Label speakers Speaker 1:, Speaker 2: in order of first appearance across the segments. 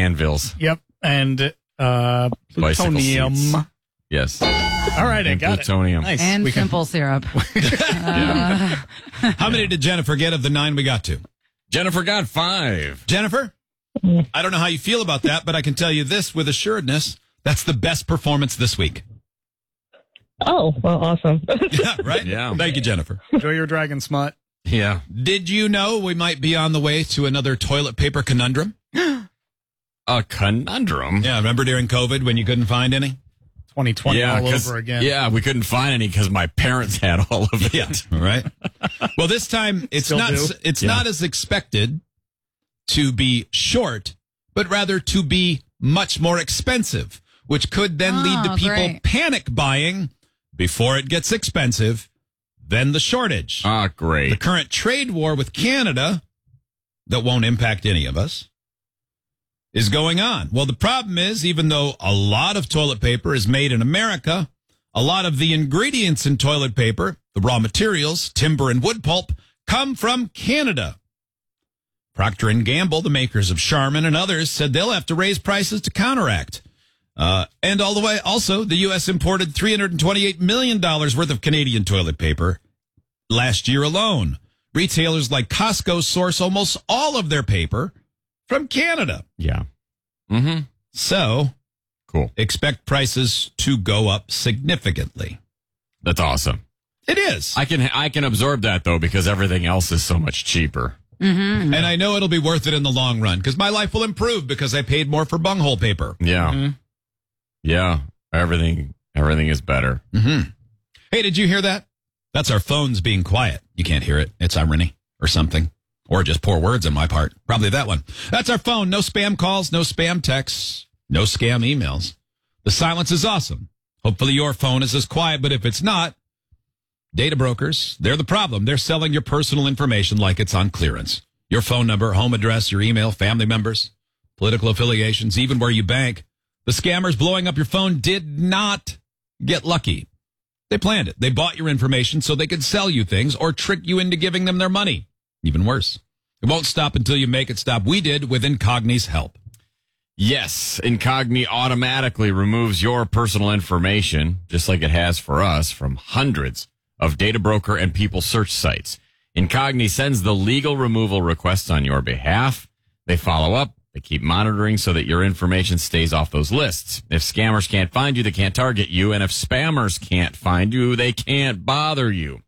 Speaker 1: anvils.
Speaker 2: Yep. And plutonium.
Speaker 1: Seats. Yes.
Speaker 2: All right, I got
Speaker 1: plutonium.
Speaker 2: it. Nice.
Speaker 3: And simple syrup.
Speaker 4: How many did Jennifer get of the 9 we got to?
Speaker 1: Jennifer got 5.
Speaker 4: Jennifer, I don't know how you feel about that, but I can tell you this with assuredness. That's the best performance this week.
Speaker 5: Oh, well, awesome.
Speaker 4: Yeah, right?
Speaker 1: Yeah.
Speaker 4: Thank you, Jennifer.
Speaker 2: Enjoy your dragon smut.
Speaker 1: Yeah.
Speaker 4: Did you know we might be on the way to another toilet paper conundrum?
Speaker 1: A conundrum?
Speaker 4: Yeah, remember during COVID when you couldn't find any?
Speaker 2: 2020 all
Speaker 1: 'cause-
Speaker 2: over again.
Speaker 1: Yeah, we couldn't find any because my parents had all of it.
Speaker 4: Yeah, right. Well, this time it's
Speaker 2: Still
Speaker 4: not.
Speaker 2: do?
Speaker 4: It's not as expected to be short, but rather to be much more expensive, which could then lead to people
Speaker 3: great.
Speaker 4: panic buying before it gets expensive. Then the shortage.
Speaker 1: Ah,
Speaker 4: The
Speaker 1: great.
Speaker 4: current trade war with Canada that won't impact any of us is going on. Well, the problem is, even though a lot of toilet paper is made in America, a lot of the ingredients in toilet paper, the raw materials, timber and wood pulp, come from Canada. Procter & Gamble, the makers of Charmin and others, said they'll have to raise prices to counteract. And all the way, also, the U.S. imported $328 million worth of Canadian toilet paper last year alone. Retailers like Costco source almost all of their paper from Canada.
Speaker 1: Yeah. Mm-hmm.
Speaker 4: So,
Speaker 1: Cool.
Speaker 4: expect prices to go up significantly.
Speaker 1: That's awesome.
Speaker 4: It is.
Speaker 1: I can absorb that, though, because everything else is so much cheaper.
Speaker 4: And I know it'll be worth it in the long run because my life will improve because I paid more for bunghole paper.
Speaker 1: Yeah. Yeah. Everything is better.
Speaker 4: Hey, did you hear that? That's our phones being quiet. You can't hear it. It's irony or something. Or just poor words on my part. Probably that one. That's our phone. No spam calls, no spam texts, no scam emails. The silence is awesome. Hopefully your phone is as quiet, but if it's not, data brokers, they're the problem. They're selling your personal information like it's on clearance. Your phone number, home address, your email, family members, political affiliations, even where you bank. The scammers blowing up your phone did not get lucky. They planned it. They bought your information so they could sell you things or trick you into giving them their money. Even worse. It won't stop until you make it stop. We did with Incogni's help.
Speaker 1: Yes, Incogni automatically removes your personal information, just like it has for us, from hundreds of data broker and people search sites. Incogni sends the legal removal requests on your behalf. They follow up. They keep monitoring so that your information stays off those lists. If scammers can't find you, they can't target you. And if spammers can't find you, they can't bother you.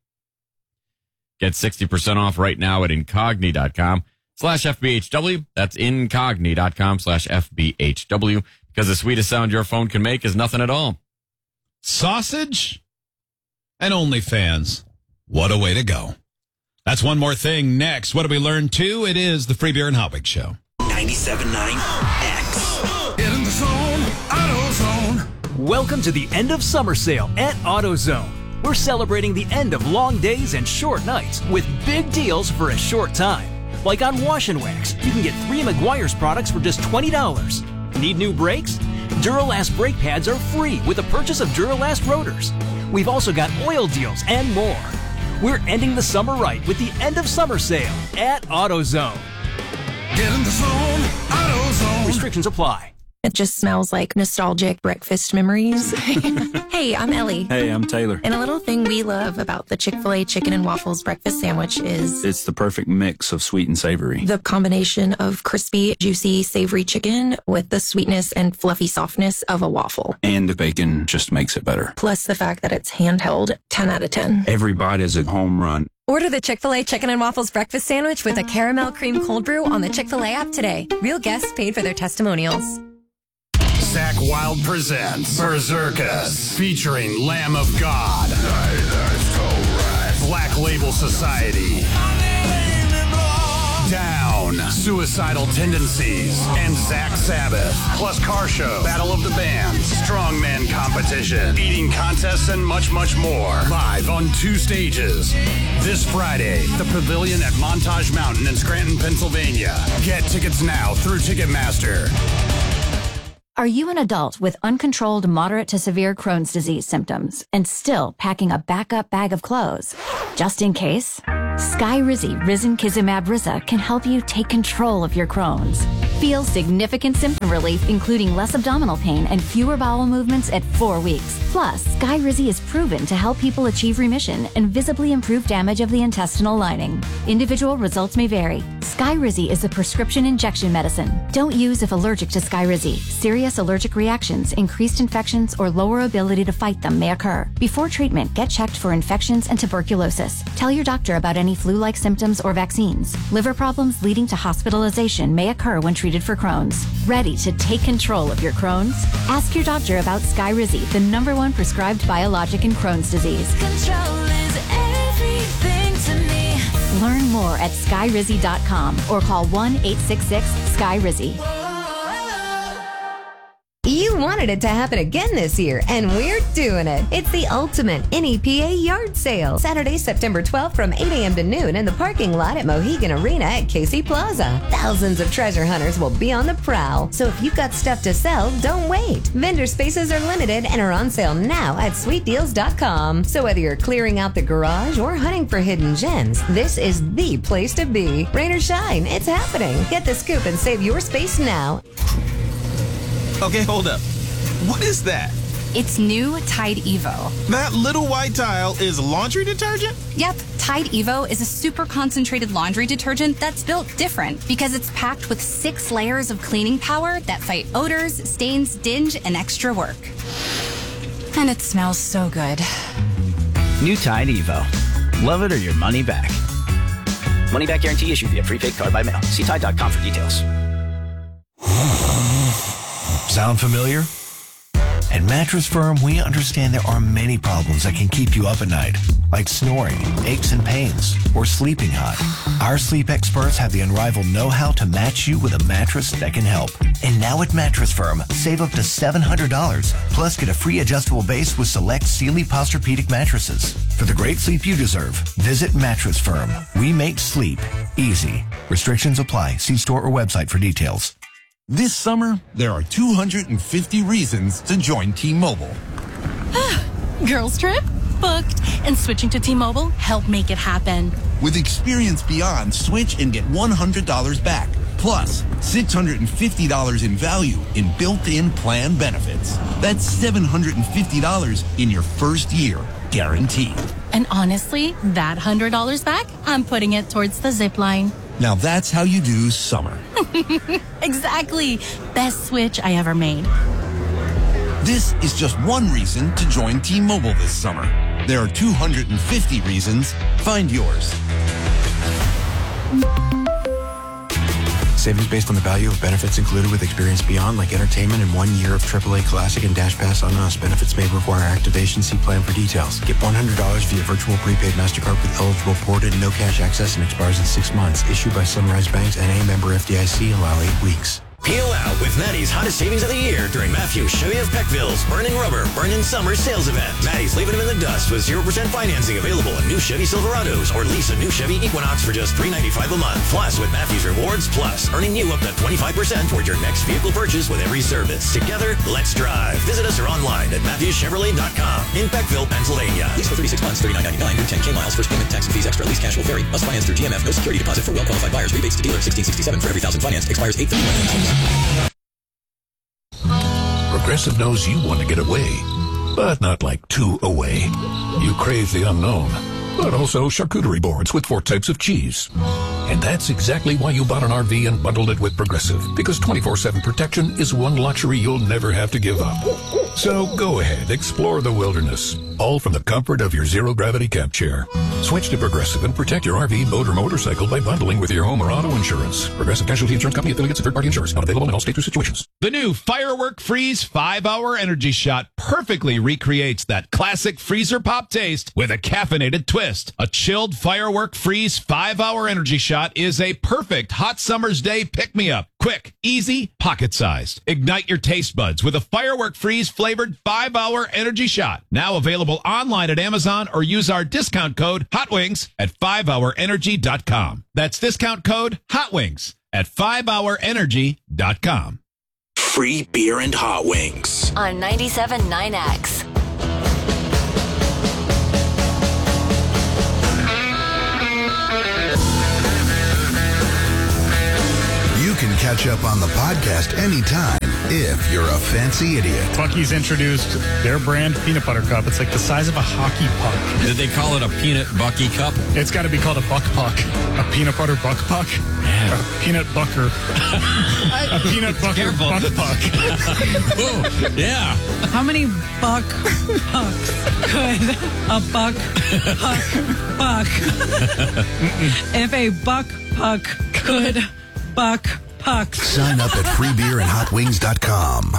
Speaker 1: Get 60% off right now at incogni.com/FBHW. That's incogni.com/FBHW. Because the sweetest sound your phone can make is nothing at all.
Speaker 4: Sausage and OnlyFans. What a way to go. That's one more thing next. What do we learn too? It is the Free Beer and Hot Wings Show.
Speaker 6: 97.9 X.
Speaker 7: Get in the zone, AutoZone.
Speaker 8: Welcome to the end of summer sale at AutoZone. We're celebrating the end of long days and short nights with big deals for a short time. Like on Wash and Wax, you can get 3 Meguiar's products for just $20. Need new brakes? Duralast brake pads are free with the purchase of Duralast rotors. We've also got oil deals and more. We're ending the summer right with the end of summer sale at AutoZone.
Speaker 7: Get in the zone, AutoZone.
Speaker 8: Restrictions apply.
Speaker 9: It just smells like nostalgic breakfast memories. Hey, I'm Ellie.
Speaker 10: Hey, I'm Taylor.
Speaker 9: And a little thing we love about the Chick-fil-A chicken and waffles breakfast sandwich is
Speaker 10: It's the perfect mix of sweet and savory.
Speaker 9: the combination of crispy, juicy, savory chicken with the sweetness and fluffy softness of a waffle.
Speaker 10: And the bacon just makes it better.
Speaker 9: Plus the fact that it's handheld, 10 out of 10.
Speaker 10: Every bite is a home run.
Speaker 11: Order the Chick-fil-A Chicken and Waffles Breakfast Sandwich with a caramel cream cold brew on the Chick-fil-A app today. Real guests paid for their testimonials.
Speaker 7: Zach Wild presents Berserkus, featuring Lamb of God, Black Label Society, Down, Suicidal Tendencies, and Zach Sabbath, plus car show, Battle of the Bands, Strongman competition, eating contests, and much, much more. Live on 2 stages. This Friday, the Pavilion at Montage Mountain in Scranton, Pennsylvania. Get tickets now through Ticketmaster.
Speaker 12: Are you an adult with uncontrolled moderate to severe Crohn's disease symptoms and still packing a backup bag of clothes? Just in case, Skyrizi Risankizumab Riza can help you take control of your Crohn's. Feel significant symptom relief, including less abdominal pain and fewer bowel movements at 4 weeks. Plus, Skyrizi is proven to help people achieve remission and visibly improve damage of the intestinal lining. Individual results may vary. Skyrizi is a prescription injection medicine. Don't use if allergic to Skyrizi. Serious allergic reactions, increased infections, or lower ability to fight them may occur. Before treatment, get checked for infections and tuberculosis. Tell your doctor about any flu-like symptoms or vaccines. Liver problems leading to hospitalization may occur when treated for Crohn's. Ready to take control of your Crohn's? Ask your doctor about Skyrizi, the #1 prescribed biologic in Crohn's disease.
Speaker 3: Control is everything to me.
Speaker 12: Learn more at skyrizi.com or call 1-866-SKYRIZI.
Speaker 11: You wanted it to happen again this year, and we're doing it. It's the ultimate NEPA yard sale. Saturday, September 12th from 8 a.m. to noon in the parking lot at Mohegan Arena at Casey Plaza. Thousands of treasure hunters will be on the prowl. So if you've got stuff to sell, don't wait. Vendor spaces are limited and are on sale now at sweetdeals.com. So whether you're clearing out the garage or hunting for hidden gems, this is the place to be. Rain or shine, it's happening. Get the scoop and save your space now.
Speaker 13: Okay, hold up. What is that?
Speaker 14: It's new Tide Evo.
Speaker 13: That little white tile is laundry detergent?
Speaker 14: Yep, Tide Evo is a super concentrated laundry detergent that's built different because it's packed with 6 layers of cleaning power that fight odors, stains, dinge, and extra work. And it smells so good.
Speaker 15: New Tide Evo. Love it or your money back. Money back guarantee issued via prepaid card by mail. See Tide.com for details.
Speaker 16: Sound familiar? At Mattress Firm, we understand there are many problems that can keep you up at night, like snoring, aches and pains, or sleeping hot. Our sleep experts have the unrivaled know-how to match you with a mattress that can help. And now at Mattress Firm, save up to $700, plus get a free adjustable base with select Sealy Posturepedic mattresses. For the great sleep you deserve, visit Mattress Firm. We make sleep easy. Restrictions apply. See store or website for details.
Speaker 17: This summer, there are 250 reasons to join T-Mobile.
Speaker 18: Girls trip? Booked. And switching to T-Mobile helped make it happen.
Speaker 17: With Experience Beyond, switch and get $100 back. Plus, $650 in value in built-in plan benefits. That's $750 in your first year, guaranteed.
Speaker 18: And honestly, that $100 back, I'm putting it towards the zip line.
Speaker 17: Now that's how you do summer.
Speaker 18: Exactly. Best switch I ever made.
Speaker 17: This is just one reason to join T-Mobile this summer. There are 250 reasons. Find yours.
Speaker 19: Savings based on the value of benefits included with Experience Beyond, like entertainment and 1 year of AAA Classic and Dash Pass on us. Benefits may require activation. See plan for details. Get $100 via virtual prepaid MasterCard with eligible ported and no cash access and expires in 6 months. Issued by Sunrise Banks and a member FDIC. Allow 8 weeks.
Speaker 6: Peel out with Maddie's hottest savings of the year during Matthews Chevy of Peckville's Burning Rubber, Burning Summer sales event. Maddie's leaving them in the dust with 0% financing available in new Chevy Silverados or lease a new Chevy Equinox for just $395 a month. Plus, with Matthews Rewards Plus, earning you up to 25% toward your next vehicle purchase with every service. Together, let's drive. Visit us or online at MatthewsChevrolet.com in Peckville, Pennsylvania.
Speaker 20: Lease for 36 months, $39.99, new 10K miles. First payment, tax and fees extra. Lease cash will vary. Must finance through GMF. No security deposit for well-qualified buyers. Rebates to dealer. $16.67 for every $1,000 financed. Expires 8/31.
Speaker 21: Progressive knows you want to get away, but not like too away. You crave the unknown, but also charcuterie boards with 4 types of cheese. And that's exactly why you bought an RV and bundled it with Progressive, because 24/7 protection is one luxury you'll never have to give up. So go ahead, explore the wilderness, all from the comfort of your zero-gravity camp chair. Switch to Progressive and protect your RV, boat, or motorcycle by bundling with your home or auto insurance. Progressive Casualty Insurance Company affiliates and third-party insurers. Not available in all states or situations.
Speaker 4: The new Firework Freeze 5-Hour Energy Shot perfectly recreates that classic freezer pop taste with a caffeinated twist. A chilled Firework Freeze 5-Hour Energy Shot is a perfect hot summer's day pick-me-up. Quick, easy, pocket-sized. Ignite your taste buds with a Firework Freeze flavored 5-Hour Energy Shot. Now available online at Amazon or use our discount code HOTWINGS at 5hourenergy.com. That's discount code HOTWINGS at 5hourenergy.com.
Speaker 6: Free beer and hot wings.
Speaker 12: On 97.9X.
Speaker 7: You
Speaker 5: can catch up on the podcast anytime if you're a fancy idiot.
Speaker 2: Buc-ee's introduced their brand peanut butter cup. It's like the size of a hockey puck.
Speaker 1: Did they call it a peanut Buc-ee cup?
Speaker 2: It's got to be called a buck puck. A peanut butter buck puck.
Speaker 1: Yeah.
Speaker 2: A peanut bucker. A peanut butter buck puck.
Speaker 1: Ooh, yeah.
Speaker 22: How many buck pucks could a buck puck buck? If a buck puck could buck pucks.
Speaker 5: Sign up at freebeerandhotwings.com.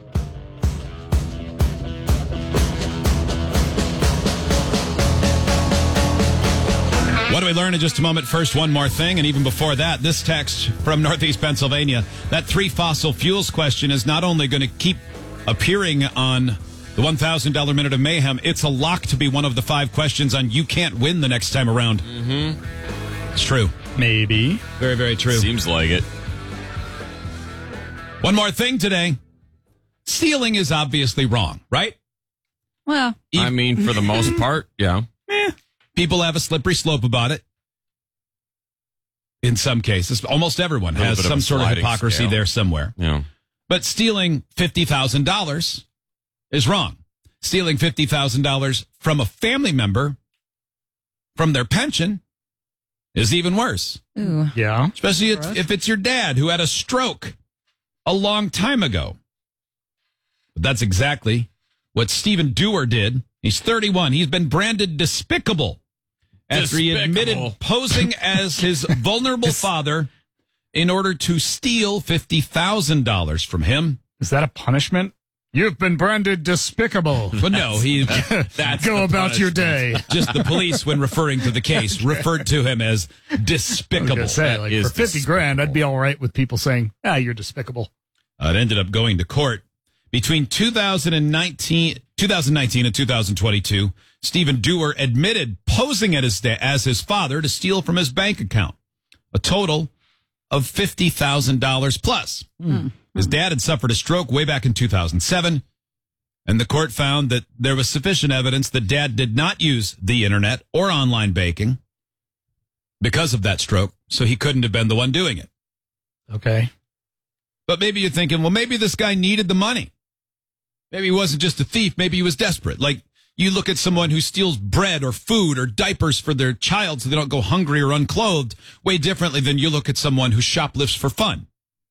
Speaker 4: What do we learn in just a moment? First, one more thing. And even before that, this text from Northeast Pennsylvania. That 3 fossil fuels question is not only going to keep appearing on the $1,000 Minute of Mayhem, it's a lock to be one of the 5 questions on You Can't Win the next time around.
Speaker 1: Mm-hmm.
Speaker 4: It's true.
Speaker 2: Maybe.
Speaker 4: Very, very true.
Speaker 1: Seems like it.
Speaker 4: One more thing today. Stealing is obviously wrong, right?
Speaker 22: Well,
Speaker 1: I mean, for the most part, yeah.
Speaker 4: People have a slippery slope about it. In some cases, almost everyone has some sort of hypocrisy there somewhere.
Speaker 1: Yeah.
Speaker 4: But stealing $50,000 is wrong. Stealing $50,000 from a family member, from their pension, is even worse.
Speaker 22: Ooh.
Speaker 2: Yeah.
Speaker 4: Especially if it's your dad who had a stroke a long time ago. But that's exactly what Stephen Dewar did. He's 31. He's been branded despicable after he admitted posing as his vulnerable father in order to steal $50,000 from him.
Speaker 2: Is that a punishment? You've been branded despicable.
Speaker 4: But no, that's
Speaker 2: go about your day.
Speaker 4: Just the police, when referring to the case, referred to him as despicable.
Speaker 2: I was gonna say, like, for 50 grand, I'd be all right with people saying, you're despicable.
Speaker 4: It ended up going to court. Between 2019 and 2022, Stephen Dewar admitted posing as his father to steal from his bank account, a total of $50,000 plus. His dad had suffered a stroke way back in 2007, and the court found that there was sufficient evidence that dad did not use the internet or online banking because of that stroke, so he couldn't have been the one doing it.
Speaker 2: Okay.
Speaker 4: But maybe you're thinking, well, maybe this guy needed the money. Maybe he wasn't just a thief. Maybe he was desperate. Like, you look at someone who steals bread or food or diapers for their child so they don't go hungry or unclothed way differently than you look at someone who shoplifts for fun.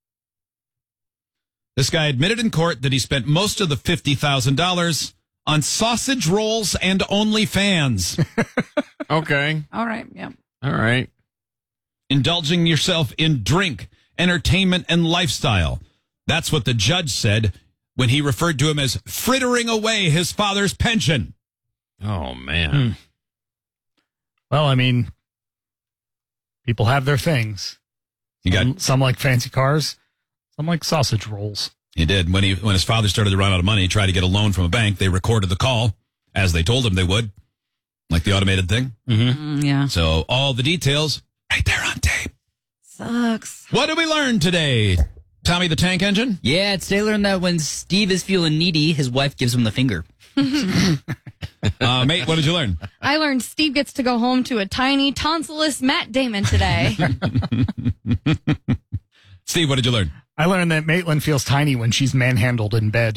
Speaker 4: This guy admitted in court that he spent most of the $50,000 on sausage rolls and OnlyFans.
Speaker 1: Okay.
Speaker 22: All right. Yeah.
Speaker 1: All right.
Speaker 4: Indulging yourself in drink, entertainment, and lifestyle. That's what the judge said when he referred to him as frittering away his father's pension.
Speaker 1: Oh, man.
Speaker 2: Well, I mean, people have their things. Some like fancy cars, some like sausage rolls.
Speaker 4: He did. When his father started to run out of money, he tried to get a loan from a bank. They recorded the call, as they told him they would, like the automated thing.
Speaker 22: Yeah.
Speaker 4: So all the details right there on tape.
Speaker 22: Sucks.
Speaker 4: What did we learn today? Tommy the Tank Engine?
Speaker 23: Yeah, today learned that when Steve is feeling needy, his wife gives him the finger.
Speaker 4: Mate, what did you learn?
Speaker 24: I learned Steve gets to go home to a tiny tonsilist Matt Damon today.
Speaker 4: Steve, what did you learn?
Speaker 2: I learned that Maitland feels tiny when she's manhandled in bed.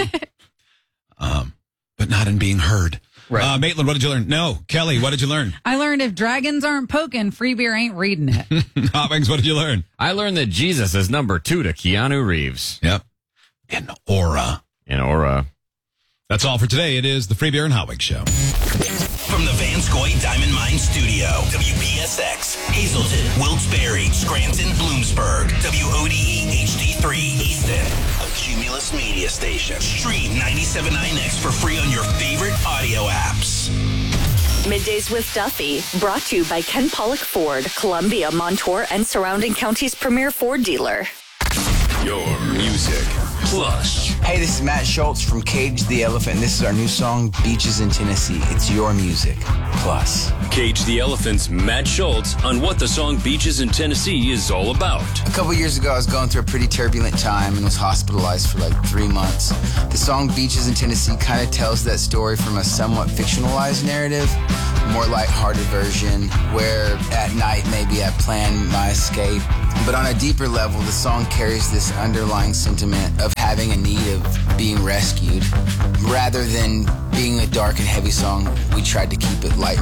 Speaker 4: But not in being heard.
Speaker 2: Right.
Speaker 4: Maitland, what did you learn? No. Kelly, what did you learn?
Speaker 22: I learned if dragons aren't poking, Free Beer ain't reading it.
Speaker 4: Hot Wings, what did you learn?
Speaker 1: I learned that Jesus is number 2 to Keanu Reeves.
Speaker 4: Yep. In aura.
Speaker 25: That's all for today. It is the Free Beer and Hot Wings Show.
Speaker 6: From the Vanscoy Diamond Mine Studio, WPSX, Hazleton, Wilkes-Barre, Scranton, Bloomsburg, WODE HD3 Easton, a Cumulus media station. Stream 97.9X for free on your favorite audio apps.
Speaker 26: Middays with Duffy, brought to you by Ken Pollock Ford, Columbia, Montour, and surrounding counties' premier Ford dealer.
Speaker 3: Your music plus.
Speaker 8: Hey, this is Matt Schultz from Cage the Elephant, and this is our new song, Beaches in Tennessee. It's your music plus.
Speaker 3: Cage the Elephant's Matt Schultz on what the song Beaches in Tennessee is all about.
Speaker 8: A couple years ago, I was going through a pretty turbulent time and was hospitalized for like 3 months. The song Beaches in Tennessee kind of tells that story from a somewhat fictionalized narrative, more lighthearted version, where at night maybe I plan my escape. But on a deeper level, the song carries this underlying sentiment of having a need of being rescued. Rather than being a dark and heavy song, we tried to keep it light